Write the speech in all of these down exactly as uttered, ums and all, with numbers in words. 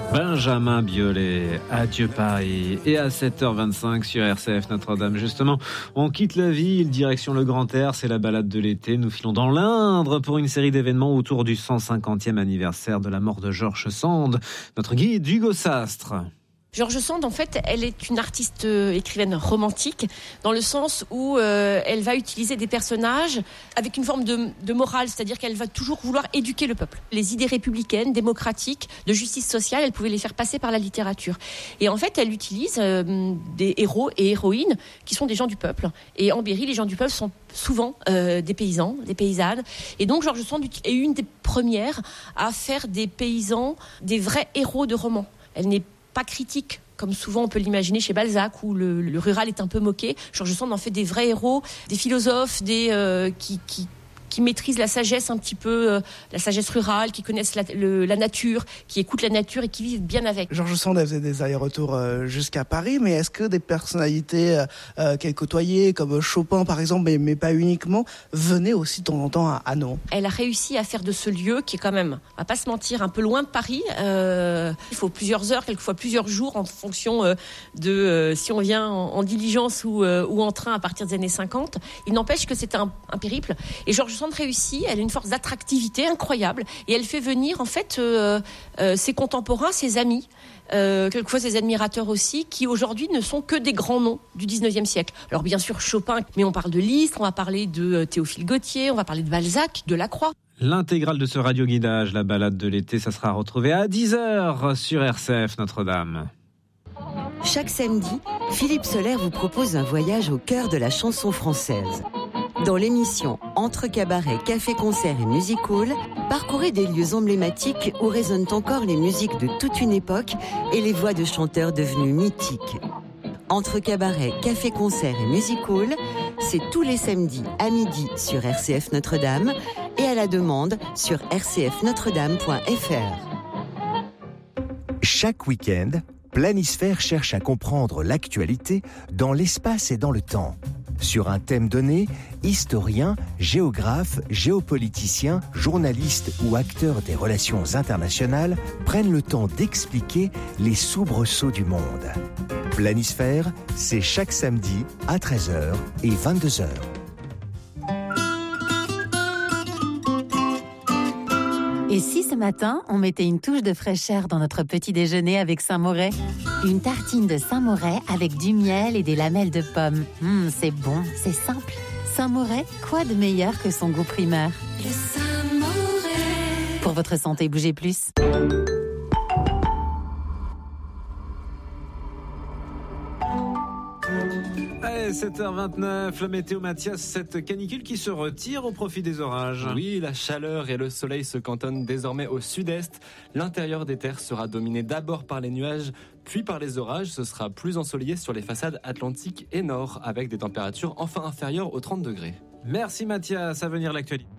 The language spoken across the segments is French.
Benjamin Biolay, Adieu Paris. Et à sept heures vingt-cinq sur R C F Notre-Dame, justement, on quitte la ville, direction le Grand Air, c'est la balade de l'été. Nous filons dans l'Indre pour une série d'événements autour du cent cinquantième anniversaire de la mort de George Sand. Notre guide, Hugo Sastre. George Sand, en fait, elle est une artiste euh, écrivaine romantique, dans le sens où euh, elle va utiliser des personnages avec une forme de, de morale, c'est-à-dire qu'elle va toujours vouloir éduquer le peuple. Les idées républicaines, démocratiques, de justice sociale, elle pouvait les faire passer par la littérature. Et en fait, elle utilise euh, des héros et héroïnes qui sont des gens du peuple. Et en Berry, les gens du peuple sont souvent euh, des paysans, des paysannes. Et donc, George Sand est une des premières à faire des paysans des vrais héros de romans. Elle n'est pas critique, comme souvent on peut l'imaginer chez Balzac, où le, le rural est un peu moqué. George Sand en fait des vrais héros, des philosophes, des euh, qui, qui qui maîtrisent la sagesse un petit peu, euh, la sagesse rurale, qui connaissent la, le, la nature, qui écoutent la nature et qui vivent bien avec. George Sand, elle faisait des allers-retours euh, jusqu'à Paris, mais est-ce que des personnalités euh, qu'elle côtoyait, comme Chopin par exemple, mais, mais pas uniquement, venaient aussi de temps en temps à, à Nantes ? Elle a réussi à faire de ce lieu, qui est quand même, on va pas se mentir, un peu loin de Paris. Euh, il faut plusieurs heures, quelquefois plusieurs jours, en fonction euh, de euh, si on vient en, en diligence ou, euh, ou en train à partir des années cinquante. Il n'empêche que c'est un, un périple. Et George Sand réussit, elle a une force d'attractivité incroyable et elle fait venir en fait euh, euh, ses contemporains, ses amis, euh, quelquefois ses admirateurs aussi, qui aujourd'hui ne sont que des grands noms du dix-neuvième siècle. Alors bien sûr Chopin, mais on parle de Liszt, on va parler de Théophile Gautier, on va parler de Balzac, de Lacroix. L'intégrale de ce radio-guidage, la balade de l'été, ça sera retrouvé à dix heures sur R C F Notre-Dame. Chaque samedi, Philippe Soler vous propose un voyage au cœur de la chanson française. Dans l'émission Entre cabaret, café, concert et music hall, parcourez des lieux emblématiques où résonnent encore les musiques de toute une époque et les voix de chanteurs devenus mythiques. Entre cabaret, café, concert et music hall, c'est tous les samedis à midi sur R C F Notre-Dame et à la demande sur r c f notre dame point f r. Chaque week-end, Planisphère cherche à comprendre l'actualité dans l'espace et dans le temps. Sur un thème donné, historiens, géographes, géopoliticiens, journalistes ou acteurs des relations internationales prennent le temps d'expliquer les soubresauts du monde. Planisphère, c'est chaque samedi à treize heures et vingt-deux heures. Et si ce matin, on mettait une touche de fraîcheur dans notre petit déjeuner avec Saint-Moret ? Une tartine de Saint-Moret avec du miel et des lamelles de pommes. Mmh, c'est bon, c'est simple. Saint-Moret, quoi de meilleur que son goût primaire ? Le Saint-Moret. Pour votre santé, bougez plus. Allez, sept heures vingt-neuf, la météo Mathias, cette canicule qui se retire au profit des orages. Oui, la chaleur et le soleil se cantonnent désormais au sud-est. L'intérieur des terres sera dominé d'abord par les nuages, puis par les orages. Ce sera plus ensoleillé sur les façades atlantiques et nord, avec des températures enfin inférieures aux trente degrés. Merci Mathias, à venir l'actualité.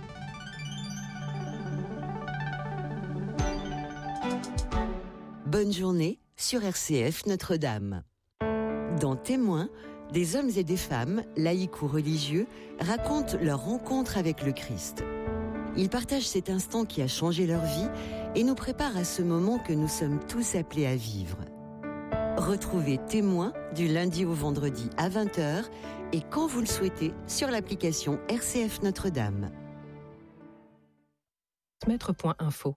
Bonne journée sur R C F Notre-Dame. Dans Témoins, des hommes et des femmes, laïcs ou religieux, racontent leur rencontre avec le Christ. Ils partagent cet instant qui a changé leur vie et nous préparent à ce moment que nous sommes tous appelés à vivre. Retrouvez Témoins du lundi au vendredi à vingt heures et quand vous le souhaitez sur l'application R C F Notre-Dame. Maître point info.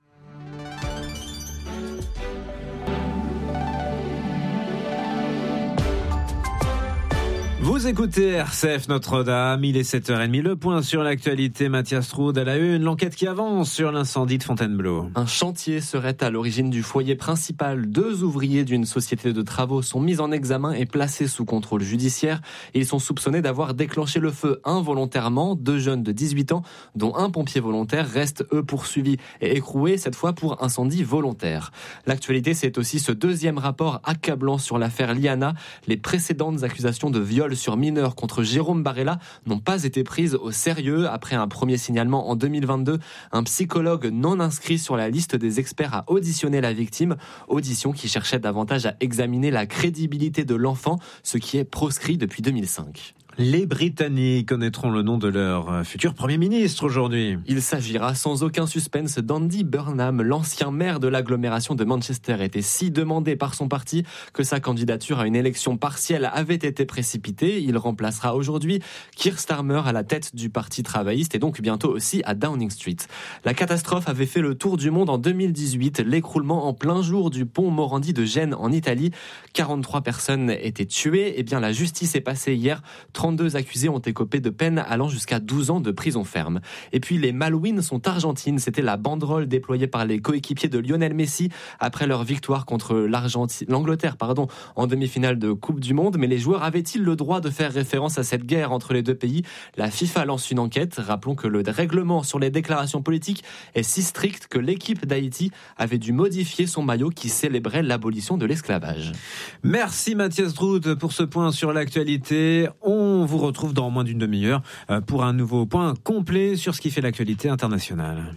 Vous écoutez R C F Notre-Dame, il est sept heures trente, le point sur l'actualité, Mathias Roud à la une, l'enquête qui avance sur l'incendie de Fontainebleau. Un chantier serait à l'origine du foyer principal. Deux ouvriers d'une société de travaux sont mis en examen et placés sous contrôle judiciaire. Ils sont soupçonnés d'avoir déclenché le feu involontairement. Deux jeunes de dix-huit ans, dont un pompier volontaire, restent eux poursuivis et écroués, cette fois pour incendie volontaire. L'actualité, c'est aussi ce deuxième rapport accablant sur l'affaire Liana. Les précédentes accusations de viol sur mineurs contre Jérôme Barella n'ont pas été prises au sérieux. Après un premier signalement en deux mille vingt-deux, un psychologue non inscrit sur la liste des experts a auditionné la victime, audition qui cherchait davantage à examiner la crédibilité de l'enfant, ce qui est proscrit depuis deux mille cinq. Les Britanniques connaîtront le nom de leur futur Premier ministre aujourd'hui. Il s'agira sans aucun suspense d'Andy Burnham. L'ancien maire de l'agglomération de Manchester était si demandé par son parti que sa candidature à une élection partielle avait été précipitée. Il remplacera aujourd'hui Keir Starmer à la tête du Parti travailliste et donc bientôt aussi à Downing Street. La catastrophe avait fait le tour du monde en deux mille dix-huit. L'écroulement en plein jour du pont Morandi de Gênes en Italie. quarante-trois personnes étaient tuées. Eh bien, la justice est passée hier. trente-deux accusés ont écopé de peines allant jusqu'à douze ans de prison ferme. Et puis les Malouines sont argentines. C'était la banderole déployée par les coéquipiers de Lionel Messi après leur victoire contre l'Argentine, l'Angleterre pardon, en demi-finale de Coupe du Monde. Mais les joueurs avaient-ils le droit de faire référence à cette guerre entre les deux pays ? La FIFA lance une enquête. Rappelons que le règlement sur les déclarations politiques est si strict que l'équipe d'Haïti avait dû modifier son maillot qui célébrait l'abolition de l'esclavage. Merci Mathias Droud pour ce point sur l'actualité. On vous retrouve dans moins d'une demi-heure pour un nouveau point complet sur ce qui fait l'actualité internationale.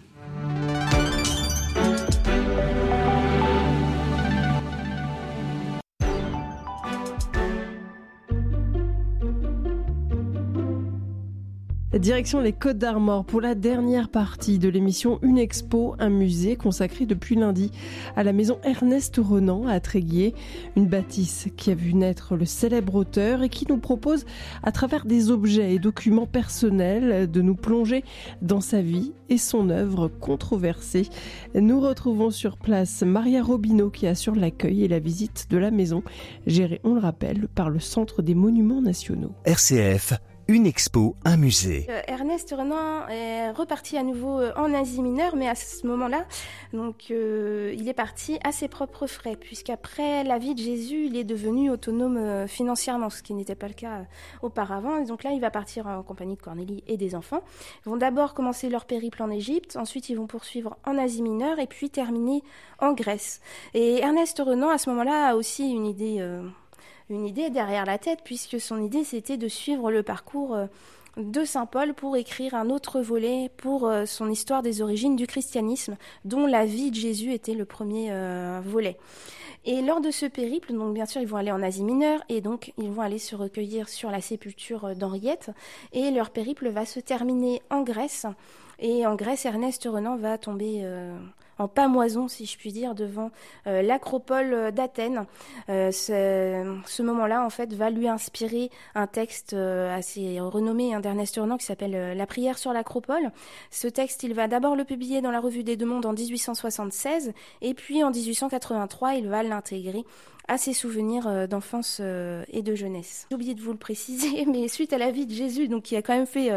Direction les Côtes d'Armor pour la dernière partie de l'émission Une Expo, un musée consacré depuis lundi à la maison Ernest Renan à Tréguier. Une bâtisse qui a vu naître le célèbre auteur et qui nous propose, à travers des objets et documents personnels, de nous plonger dans sa vie et son œuvre controversée. Nous retrouvons sur place Maria Robineau qui assure l'accueil et la visite de la maison, gérée, on le rappelle, par le Centre des Monuments Nationaux. R C F, une expo, un musée. Euh, Ernest Renan est reparti à nouveau en Asie mineure, mais à ce moment-là, donc, euh, il est parti à ses propres frais, puisqu'après la vie de Jésus, il est devenu autonome euh, financièrement, ce qui n'était pas le cas euh, auparavant. Et donc là, il va partir en compagnie de Cornélie et des enfants. Ils vont d'abord commencer leur périple en Égypte, ensuite ils vont poursuivre en Asie mineure et puis terminer en Grèce. Et Ernest Renan, à ce moment-là, a aussi une idée... Euh, une idée derrière la tête, puisque son idée, c'était de suivre le parcours de Saint Paul pour écrire un autre volet pour son histoire des origines du christianisme, dont la vie de Jésus était le premier euh, volet. Et lors de ce périple, donc bien sûr, ils vont aller en Asie mineure et donc ils vont aller se recueillir sur la sépulture d'Henriette. Et leur périple va se terminer en Grèce. Et en Grèce, Ernest Renan va tomber... Euh, en pamoison, si je puis dire, devant euh, l'acropole d'Athènes. Euh, ce, ce moment-là, en fait, va lui inspirer un texte euh, assez renommé hein, d'Ernest Renan qui s'appelle euh, « La prière sur l'acropole ». Ce texte, il va d'abord le publier dans la Revue des Deux Mondes en dix-huit cent soixante-seize et puis en dix-huit cent quatre-vingt-trois, il va l'intégrer à ses souvenirs d'enfance et de jeunesse. J'ai oublié de vous le préciser, mais suite à la vie de Jésus, donc qui a quand même fait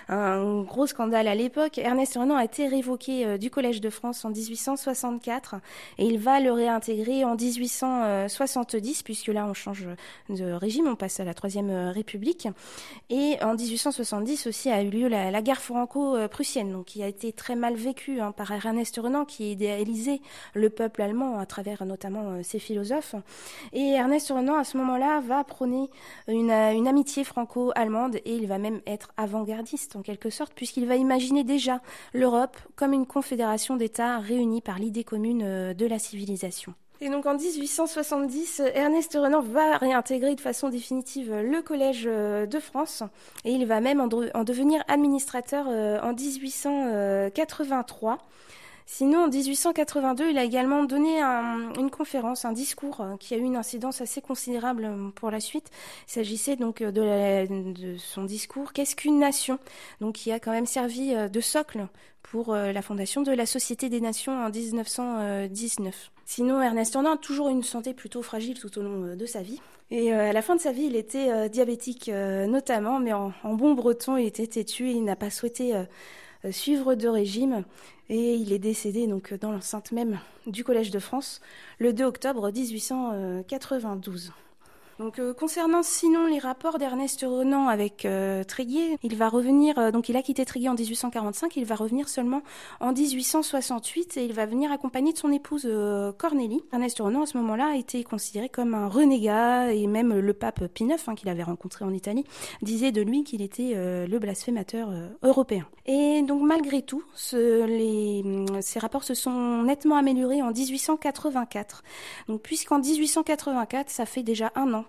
un gros scandale à l'époque, Ernest Renan a été révoqué du Collège de France en dix-huit cent soixante-quatre et il va le réintégrer en dix-huit cent soixante-dix, puisque là on change de régime, on passe à la Troisième République. Et en dix-huit cent soixante-dix aussi a eu lieu la, la guerre franco-prussienne, donc qui a été très mal vécue hein, par Ernest Renan, qui idéalisait le peuple allemand à travers notamment ses philosophes. Et Ernest Renan, à ce moment-là, va prôner une, une amitié franco-allemande et il va même être avant-gardiste, en quelque sorte, puisqu'il va imaginer déjà l'Europe comme une confédération d'États réunis par l'idée commune de la civilisation. Et donc en dix-huit cent soixante-dix, Ernest Renan va réintégrer de façon définitive le Collège de France et il va même en, de, en devenir administrateur en dix-huit cent quatre-vingt-trois. Sinon, en dix-huit cent quatre-vingt-deux, il a également donné un, une conférence, un discours qui a eu une incidence assez considérable pour la suite. Il s'agissait donc de, la, de son discours « Qu'est-ce qu'une nation ?» donc qui a quand même servi de socle pour la fondation de la Société des Nations en dix-neuf cent dix-neuf. Sinon, Ernest Renan a toujours eu une santé plutôt fragile tout au long de sa vie. Et à la fin de sa vie, il était diabétique notamment, mais en, en bon breton, il était têtu et il n'a pas souhaité suivre de régime. Et il est décédé donc dans l'enceinte même du Collège de France le deux octobre dix-huit cent quatre-vingt-douze. Donc, euh, concernant sinon les rapports d'Ernest Renan avec euh, Tréguier, il va revenir, euh, donc il a quitté Tréguier en dix-huit cent quarante-cinq, il va revenir seulement en dix-huit cent soixante-huit et il va venir accompagné de son épouse euh, Cornélie. Ernest Renan à ce moment-là a été considéré comme un renégat et même le pape Pie neuf, hein, qu'il avait rencontré en Italie, disait de lui qu'il était euh, le blasphémateur euh, européen. Et donc malgré tout, ce, les, ces rapports se sont nettement améliorés en dix-huit cent quatre-vingt-quatre. Donc puisqu'en dix-huit cent quatre-vingt-quatre, ça fait déjà un an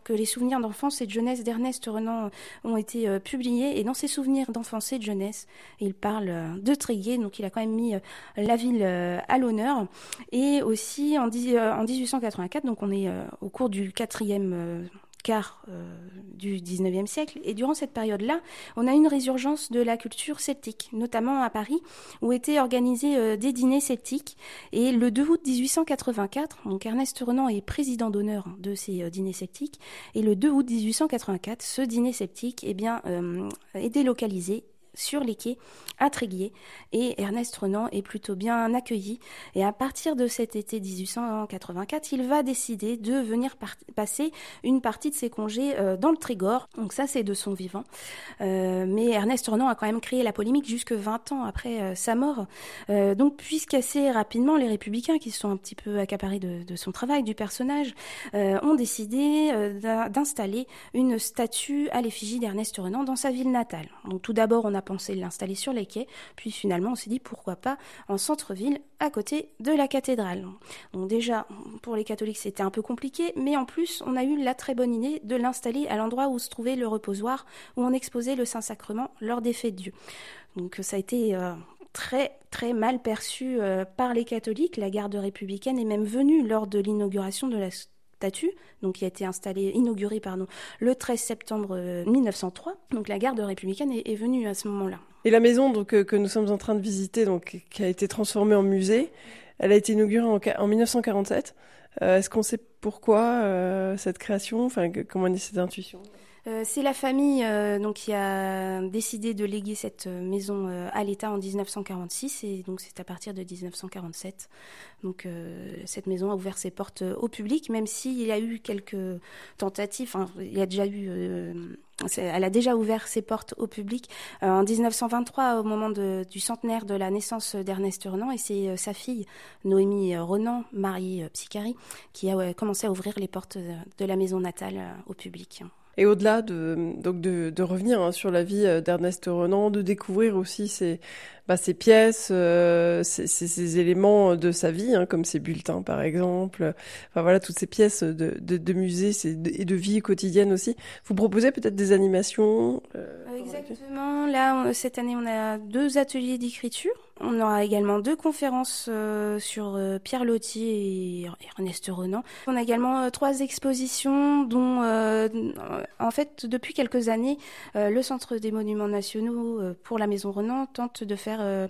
que les souvenirs d'enfance et de jeunesse d'Ernest Renan ont été euh, publiés. Et dans ses souvenirs d'enfance et de jeunesse, il parle euh, de Tréguier, donc il a quand même mis euh, la ville euh, à l'honneur. Et aussi en, dix, euh, en dix-huit cent quatre-vingt-quatre, donc on est euh, au cours du quatrième euh, quart euh, du dix-neuvième siècle. Et durant cette période-là, on a une résurgence de la culture celtique, notamment à Paris, où étaient organisés euh, des dîners celtiques. Et le deux août dix-huit cent quatre-vingt-quatre, donc Ernest Renan est président d'honneur de ces euh, dîners celtiques. Et le deux août dix-huit cent quatre-vingt-quatre, ce dîner celtique eh bien, euh, est délocalisé sur les quais à Tréguier, et Ernest Renan est plutôt bien accueilli. Et à partir de cet été dix-huit cent quatre-vingt-quatre, il va décider de venir par- passer une partie de ses congés euh, dans le Trégor. Donc ça, c'est de son vivant. Euh, mais Ernest Renan a quand même créé la polémique jusque vingt ans après euh, sa mort. Euh, donc puisqu'assez rapidement, les Républicains, qui se sont un petit peu accaparés de, de son travail, du personnage, euh, ont décidé euh, d'installer une statue à l'effigie d'Ernest Renan dans sa ville natale. Donc tout d'abord, on a pensé l'installer sur les quais, puis finalement on s'est dit pourquoi pas en centre-ville à côté de la cathédrale. Donc déjà pour les catholiques c'était un peu compliqué, mais en plus on a eu la très bonne idée de l'installer à l'endroit où se trouvait le reposoir où on exposait le Saint-Sacrement lors des fêtes Dieu. Donc ça a été euh, très très mal perçu euh, par les catholiques. La garde républicaine est même venue lors de l'inauguration de la statue, donc qui a été installée, inaugurée pardon, le treize septembre mille neuf cent trois. Donc la garde républicaine est, est venue à ce moment-là. Et la maison donc, euh, que nous sommes en train de visiter, donc, qui a été transformée en musée, elle a été inaugurée en, en mille neuf cent quarante-sept. Euh, est-ce qu'on sait pourquoi euh, cette création, enfin, comment est née cette intuition ? Euh, c'est la famille euh, donc, qui a décidé de léguer cette maison euh, à l'État en dix-neuf cent quarante-six, et donc c'est à partir de dix-neuf cent quarante-sept. Donc euh, cette maison a ouvert ses portes euh, au public, même s'il y a eu quelques tentatives. Enfin, il y a déjà eu, euh, elle a déjà ouvert ses portes au public euh, en dix-neuf cent vingt-trois, au moment de, du centenaire de la naissance d'Ernest Renan, et c'est euh, sa fille Noémie Renan, mariée euh, Psicari, qui a ouais, commencé à ouvrir les portes de, de la maison natale euh, au public. Et au-delà de, donc de, de revenir hein, sur la vie d'Ernest Renan, de découvrir aussi ses, bah, ses pièces, euh, ces, ces, ces éléments de sa vie, hein, comme ses bulletins par exemple, enfin voilà, toutes ces pièces de, de, de musée et de vie quotidienne aussi. Vous proposez peut-être des animations euh, Exactement. Là, on, cette année, on a deux ateliers d'écriture. On aura également deux conférences euh, sur euh, Pierre Loti et Ernest Renan. On a également euh, trois expositions dont, euh, en fait, depuis quelques années, euh, le Centre des Monuments Nationaux euh, pour la Maison Renan tente de faire euh,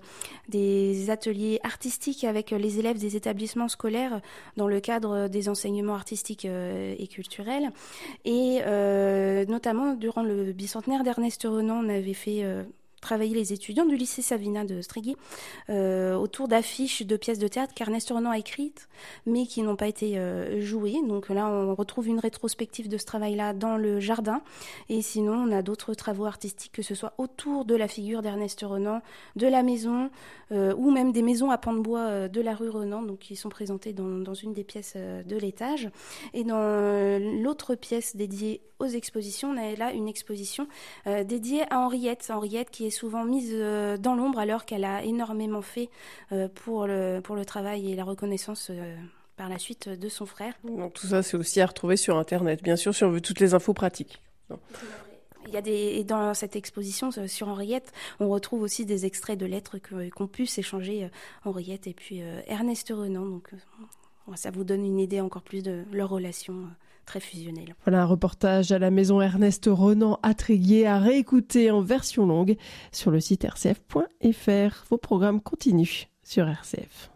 des ateliers artistiques avec les élèves des établissements scolaires dans le cadre des enseignements artistiques euh, et culturels. Et euh, notamment, durant le bicentenaire d'Ernest Renan, on avait fait... Euh, travailler les étudiants du lycée Savina de Tréguier euh, autour d'affiches de pièces de théâtre qu'Ernest Renan a écrites, mais qui n'ont pas été euh, jouées. Donc là, on retrouve une rétrospective de ce travail-là dans le jardin. Et sinon, on a d'autres travaux artistiques, que ce soit autour de la figure d'Ernest Renan, de la maison, euh, ou même des maisons à pans de bois euh, de la rue Renan, donc qui sont présentées dans, dans une des pièces euh, de l'étage. Et dans euh, l'autre pièce dédiée aux expositions, on a là une exposition euh, dédiée à Henriette. Henriette qui est souvent mise euh, dans l'ombre alors qu'elle a énormément fait euh, pour, le, pour le travail et la reconnaissance euh, par la suite de son frère. Donc tout ça, c'est aussi à retrouver sur Internet, bien sûr, si on veut toutes les infos pratiques. Non. Il y a des, et dans cette exposition sur Henriette, on retrouve aussi des extraits de lettres que, qu'ont pu s'échanger euh, Henriette et puis euh, Ernest Renan. Donc euh, ça vous donne une idée encore plus de leur relation euh, très fusionnelle. Voilà un reportage à la maison Ernest Renan à Tréguier à réécouter en version longue sur le site r c f point f r. Vos programmes continuent sur R C F.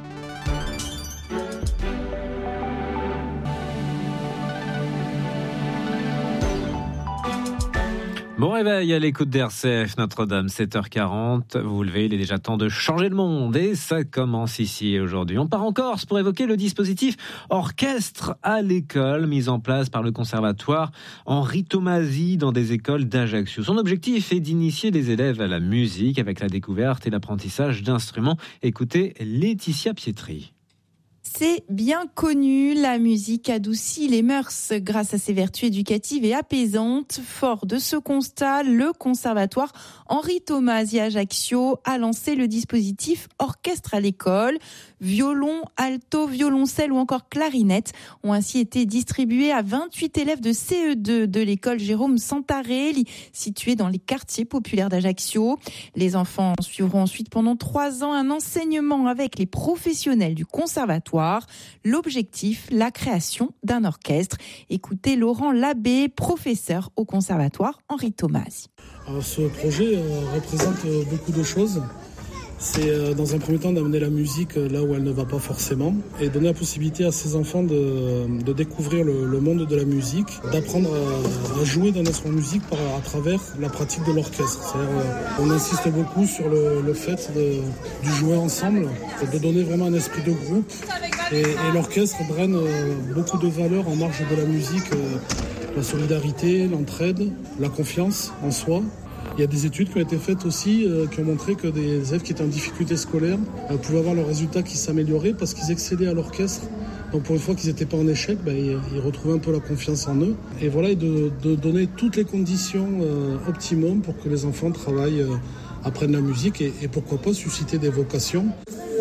Bon réveil à l'écoute d'R C F Notre-Dame, sept heures quarante. Vous vous levez, il est déjà temps de changer le monde et ça commence ici aujourd'hui. On part en Corse pour évoquer le dispositif orchestre à l'école mis en place par le conservatoire Henri Tomasi dans des écoles d'Ajaccio. Son objectif est d'initier les élèves à la musique avec la découverte et l'apprentissage d'instruments. Écoutez Laetitia Pietri. C'est bien connu, la musique adoucit les mœurs grâce à ses vertus éducatives et apaisantes. Fort de ce constat, le conservatoire Henri Tomasi Ajaccio a lancé le dispositif Orchestre à l'école. violon, alto, violoncelle ou encore clarinette ont ainsi été distribués à vingt-huit élèves de C E deux de l'école Jérôme Santarelli, située dans les quartiers populaires d'Ajaccio. Les enfants suivront ensuite pendant trois ans un enseignement avec les professionnels du conservatoire. L'objectif, la création d'un orchestre. Écoutez Laurent Labbé, professeur au conservatoire Henri Tomasi. Alors, ce projet euh, représente euh, beaucoup de choses. C'est euh, dans un premier temps d'amener la musique là où elle ne va pas forcément et donner la possibilité à ces enfants de, de découvrir le, le monde de la musique, d'apprendre à, à jouer d'un instrument de musique par, à travers la pratique de l'orchestre. C'est-à-dire, euh, on insiste beaucoup sur le, le fait de, de jouer ensemble, de donner vraiment un esprit de groupe et, et l'orchestre draine euh, beaucoup de valeurs en marge de la musique. Euh, La solidarité, l'entraide, la confiance en soi. Il y a des études qui ont été faites aussi euh, qui ont montré que des élèves qui étaient en difficulté scolaire euh, pouvaient avoir leurs résultats qui s'amélioraient parce qu'ils excellaient à l'orchestre. Donc pour une fois qu'ils n'étaient pas en échec, ben, ils, ils retrouvaient un peu la confiance en eux. Et voilà, et de, de donner toutes les conditions euh, optimum pour que les enfants travaillent, euh, apprennent la musique et, et pourquoi pas susciter des vocations.